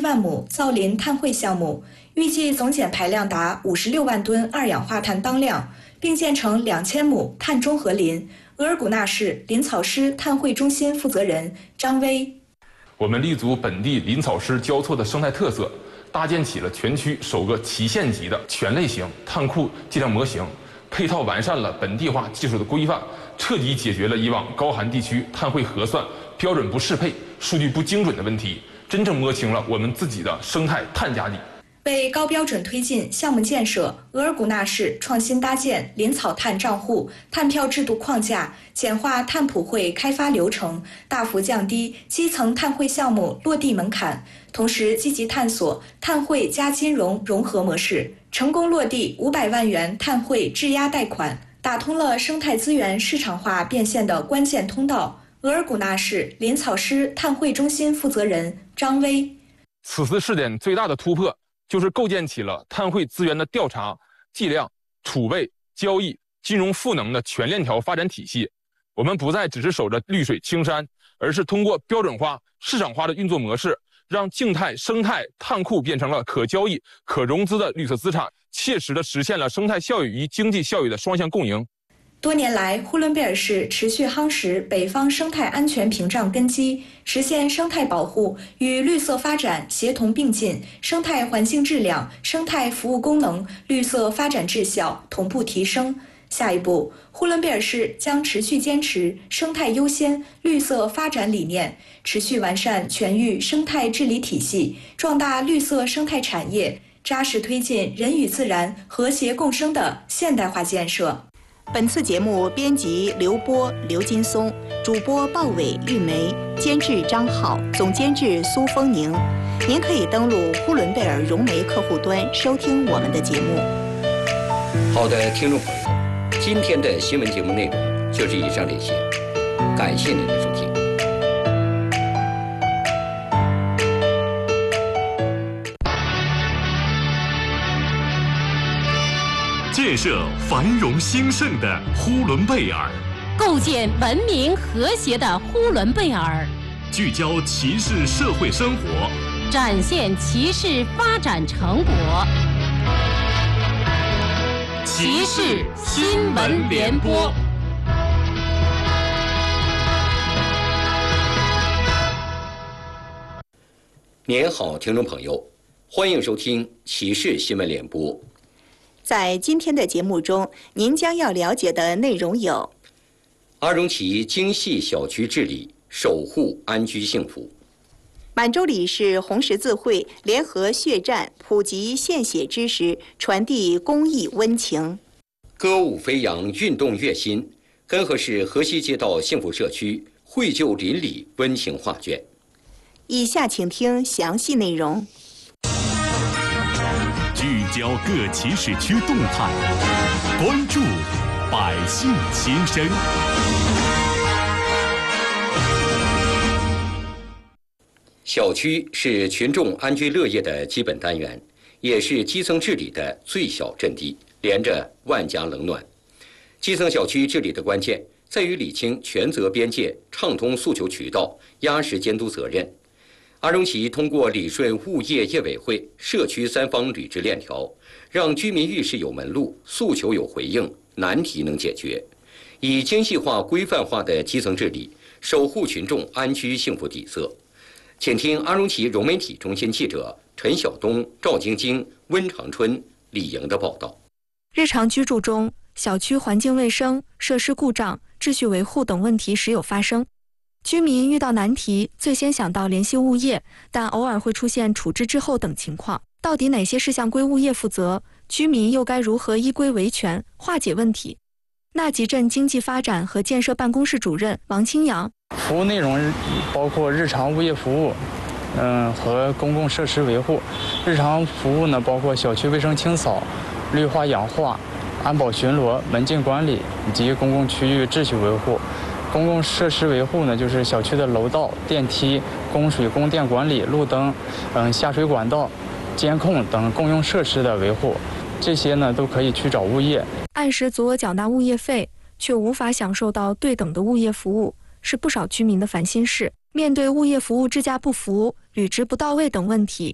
万亩造林碳汇项目，预计总减排量达56万吨二氧化碳当量，并建成2000亩碳中和林。额尔古纳市林草师碳汇中心负责人张威： 我们立足本地林草师交错的生态特色，搭建起了全区首个旗县级的全类型碳库计量模型，配套完善了本地化技术的规范，彻底解决了以往高寒地区碳汇核算标准不适配、数据不精准的问题，真正摸清了我们自己的生态碳价值。 为高标准推进项目建设，额尔古纳市创新搭建林草碳账户、碳票制度框架，简化碳普惠开发流程，大幅降低基层碳汇项目落地门槛，同时积极探索碳汇加金融融合模式，成功落地500万元碳汇质押贷款，打通了生态资源市场化变现的关键通道。额尔古纳市林草师碳汇中心负责人张威： 此次试点最大的突破，就是构建起了碳汇资源的调查、计量、储备、交易、金融赋能的全链条发展体系。我们不再只是守着绿水青山，而是通过标准化、市场化的运作模式，让静态生态碳库变成了可交易、可融资的绿色资产，切实地实现了生态效益与经济效益的双向共赢。 多年来，呼伦贝尔市持续夯实北方生态安全屏障根基，实现生态保护与绿色发展协同并进，生态环境质量、生态服务功能、绿色发展质效同步提升。下一步，呼伦贝尔市将持续坚持生态优先、绿色发展理念，持续完善全域生态治理体系，壮大绿色生态产业，扎实推进人与自然和谐共生的现代化建设。 本次节目编辑刘波、刘金松，主播鲍伟、玉梅，监制张浩，总监制苏丰宁。您可以登录呼伦贝尔融媒客户端收听我们的节目。 好的，听众朋友，今天的新闻节目内容就是以上这些，感谢您的收听。 建设繁荣兴盛的呼伦贝尔， 构建文明和谐的呼伦贝尔， 聚焦骑士社会生活， 展现骑士发展成果。骑士新闻联播。 您好，听众朋友，欢迎收听骑士新闻联播。 在今天的节目中，您将要了解的内容有： 阿荣旗精细小区治理，守护安居幸福； 满洲里市红十字会联合血战，普及献血知识，传递公益温情； 歌舞飞扬，运动跃新，根河市河西街道幸福社区绘就邻里温情画卷。 以下请听详细内容。 聚焦各骑士区动态，关注百姓心声。 小区是群众安居乐业的基本单元，也是基层治理的最小阵地，连着万家冷暖。基层小区治理的关键在于理清权责边界，畅通诉求渠道，压实监督责任。阿荣旗通过理顺物业业委会、社区三方履职链条，让居民遇事有门路，诉求有回应，难题能解决，以精细化、规范化的基层治理，守护群众安居幸福底色。请听阿荣旗融媒体中心记者陈晓东、赵晶晶、温长春、李莹的报道。 日常居住中，小区环境卫生、设施故障、秩序维护等问题时有发生。居民遇到难题，最先想到联系物业，但偶尔会出现处置滞后等情况。到底哪些事项归物业负责？居民又该如何依规维权，化解问题？纳集镇经济发展和建设办公室主任王清阳： 服务内容包括日常物业服务，和公共设施维护。日常服务呢，包括小区卫生清扫、绿化养化、安保巡逻、门禁管理以及公共区域秩序维护。公共设施维护呢，就是小区的楼道、电梯、供水供电管理、路灯、下水管道、监控等公用设施的维护。这些呢，都可以去找物业。 按时足额缴纳物业费，却无法享受到对等的物业服务，是不少居民的烦心事。面对物业服务质价不符、履职不到位等问题，